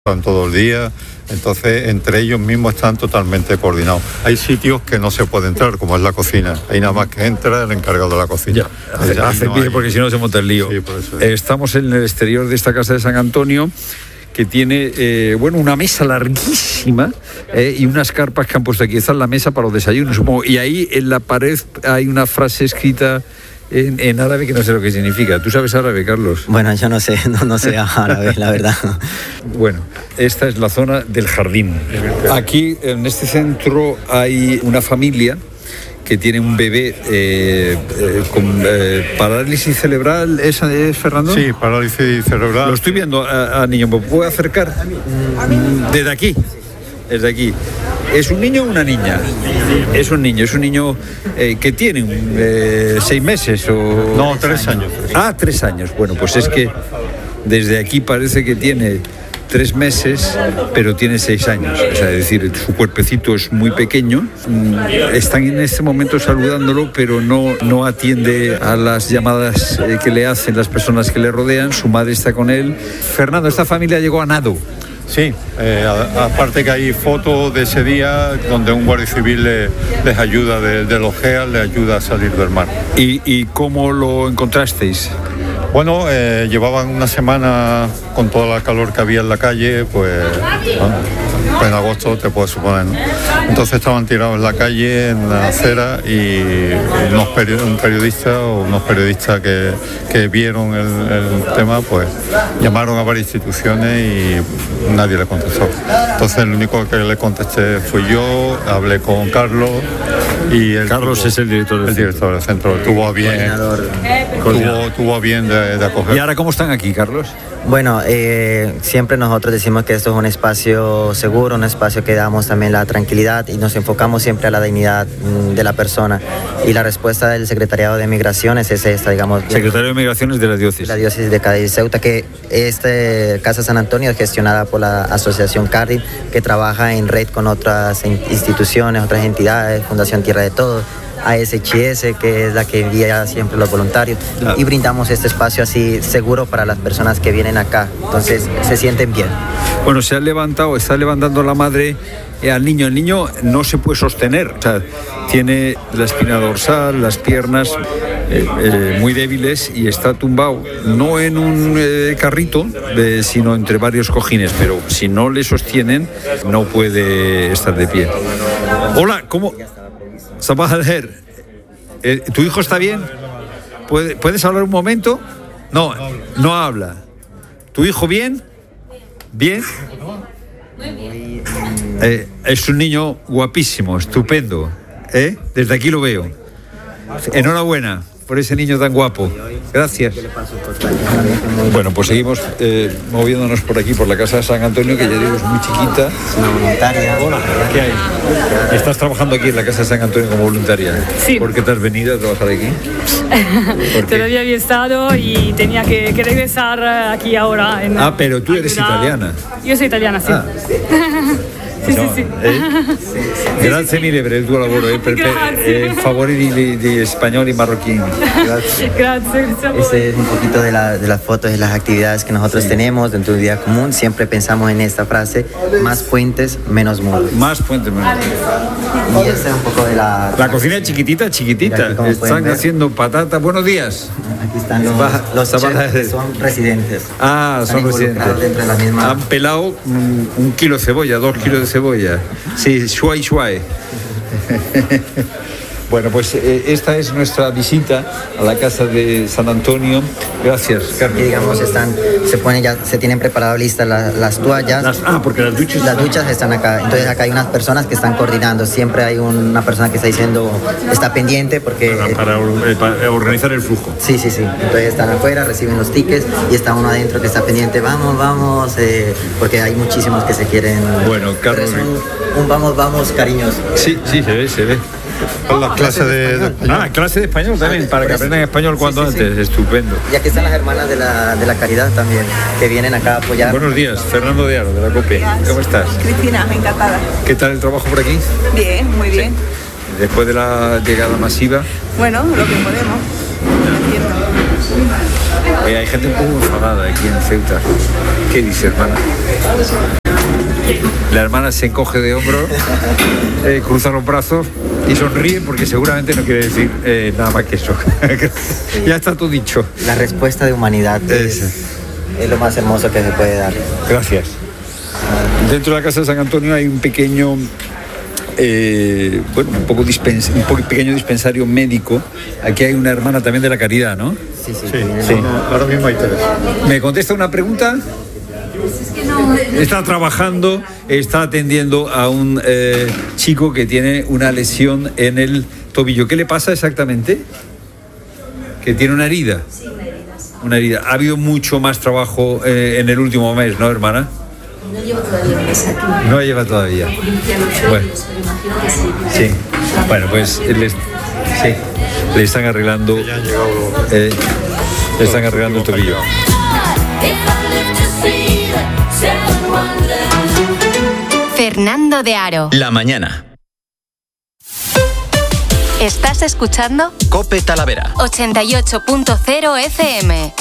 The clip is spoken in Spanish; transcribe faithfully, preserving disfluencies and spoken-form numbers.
están todo el día, entonces entre ellos mismos están totalmente coordinados. Hay sitios que no se puede entrar, como es la cocina, ahí nada más que entra el encargado de la cocina. Ya, hace, hace no pie, porque si no se monta el lío. Sí, por eso es. Eh, estamos en el exterior de esta casa de San Antonio, que tiene, eh, bueno, una mesa larguísima eh, y unas carpas que han puesto aquí. Esta es la mesa para los desayunos, supongo. Y ahí en la pared hay una frase escrita En, en árabe que no sé lo que significa. ¿Tú sabes árabe, Carlos? Bueno, yo no sé, no, no sé árabe, la verdad. Bueno, esta es la zona del jardín. Aquí, en este centro, hay una familia que tiene un bebé eh, eh, con eh, parálisis cerebral. ¿Esa es, Fernando? Sí, parálisis cerebral. Lo estoy viendo a, a niño. ¿Me puedo acercar? Desde aquí. Desde aquí. ¿Es un niño o una niña? Es un niño, es un niño eh, que tiene eh, seis meses o... No, tres años. Ah, tres años. Bueno, pues es que desde aquí parece que tiene tres meses, pero tiene seis años. O sea, es decir, su cuerpecito es muy pequeño. Están en este momento saludándolo, pero no, no atiende a las llamadas eh, que le hacen las personas que le rodean. Su madre está con él. Fernando, esta familia llegó a nado. Sí, eh, a, aparte que hay fotos de ese día donde un guardia civil le, les ayuda de, de los G E A, les ayuda a salir del mar. ¿Y, y cómo lo encontrasteis? Bueno, eh, llevaban una semana con toda la calor que había en la calle, pues, bueno, pues en agosto te puedes suponer, ¿no? Entonces estaban tirados en la calle, en la acera, y unos peri- un periodista o unos periodistas que, que vieron el, el tema, pues llamaron a varias instituciones y nadie le contestó. Entonces el único que le contesté fui yo, hablé con Carlos y el Carlos tuvo, es el director del el centro. director del centro, tuvo a bien, tuvo, tuvo a bien de, de acoger. ¿Y ahora cómo están aquí, Carlos? Bueno, eh, siempre nosotros decimos que esto es un espacio seguro, un espacio que damos también la tranquilidad y nos enfocamos siempre a la dignidad mm, de la persona. Y la respuesta del Secretariado de Migraciones es esta, digamos. Secretario de Migraciones de la diócesis. La diócesis de Cádiz y Ceuta, que esta Casa San Antonio es gestionada por la Asociación Cardiff, que trabaja en red con otras instituciones, otras entidades, Fundación Tierra de Todos, A S H S, que es la que envía siempre los voluntarios, Claro. y brindamos este espacio así seguro para las personas que vienen acá, entonces se sienten bien. Bueno, se ha levantado, está levantando la madre eh, al niño. El niño no se puede sostener, o sea, tiene la espina dorsal, las piernas eh, eh, muy débiles y está tumbado, no en un eh, carrito, eh, sino entre varios cojines, pero si no le sostienen, no puede estar de pie. Hola, ¿cómo? Sabah al-Her. Eh, ¿Tu hijo está bien? ¿Puede- ¿Puedes hablar un momento? No, no habla. ¿Tu hijo bien? ¿Bien? Eh, es un niño guapísimo, estupendo. ¿eh? Desde aquí lo veo. Enhorabuena por ese niño tan guapo. Gracias. Bueno, pues seguimos eh, moviéndonos por aquí, por la casa de San Antonio, que ya digo es muy chiquita. Una voluntaria. Hola, ¿qué hay? ¿Estás trabajando aquí en la casa de San Antonio como voluntaria? Sí. ¿Por qué te has venido a trabajar aquí? ¿Por qué? Todavía había estado y tenía que, que regresar aquí ahora. En, Ah, pero tú eres ayudar. italiana. Yo soy italiana, sí. Ah. sì, No, sì, sì. eh? Grazie mille per il tuo lavoro e per, per Grazie. eh, favore di, di, di spagnoli marroquini. Grazie. Grazie, grazie a voi. Este es un poquito de, la, de las fotos y las actividades que nosotros tenemos dentro del día común. Siempre pensamos en esta frase: más puentes, menos muros. Más puente menos. Y esta es un poco de la... La cocina es chiquitita, Mira chiquitita. aquí como pueden Están ver. haciendo patata. Buenos días. Aquí están los, Baja- los Sabah- chefs que son residentes. Ah, Están son involucrados residentes. dentro de la misma... Han pelado un, un kilo de cebolla, dos kilos de cebolla. Sí, shuai shuai. Bueno, pues eh, esta es nuestra visita a la casa de San Antonio. Gracias, que Carmen. digamos están, se ponen ya, se tienen preparado listas las, las toallas. Las- ah, porque las duchas... Las duchas están acá, entonces acá hay unas personas que están coordinando, siempre hay una persona que está diciendo, está pendiente porque... Para, para, eh, para organizar el flujo. Sí, sí, sí, entonces están afuera, reciben los tickets y está uno adentro que está pendiente, vamos, vamos, eh, porque hay muchísimos que se quieren... Bueno, Carlos... Pero es un, un vamos, vamos cariñoso. Sí, sí, se ve, se ve. Con las clases de, de Ah, clase de español también, para que aprendan español cuanto Sí, sí, sí. antes. Estupendo. Y aquí están las hermanas de la, de la caridad también, que vienen acá a apoyar. Buenos días, Fernando de Aro, de la COPE. ¿Cómo estás? Cristina, encantada. ¿Qué tal el trabajo por aquí? Bien, muy bien. Después de la llegada masiva. Bueno, lo que podemos. Haciendo. Eh, hay gente un poco enfadada aquí en Ceuta. ¿Qué dice, hermana? La hermana se encoge de hombro, eh, cruza los brazos y sonríe porque seguramente no quiere decir eh, nada más que eso. Ya está todo dicho. La respuesta de humanidad es, es lo más hermoso que se puede dar. Gracias. Dentro de la casa de San Antonio hay un pequeño, eh, bueno, un poco dispens, un poco pequeño dispensario médico. Aquí hay una hermana también de la caridad, ¿no? Sí, sí. Sí, Sí. no, ahora mismo hay tres. ¿Me contesta una pregunta? Está trabajando, está atendiendo a un eh, chico que tiene una lesión en el tobillo. ¿Qué le pasa exactamente? Que tiene una herida. Sí, una herida. Una herida. Ha habido mucho más trabajo eh, en el último mes, ¿no, hermana? No llevo todavía un mes aquí. No lleva todavía. Policía los sueños, Bueno. pero imagino que sí. Sí. Bueno, pues les, sí, le están arreglando, Ya han llegado los- eh, le están arreglando el tobillo. Fernando de Aro. La mañana. ¿Estás escuchando? Cope Talavera. ochenta y ocho punto cero F M.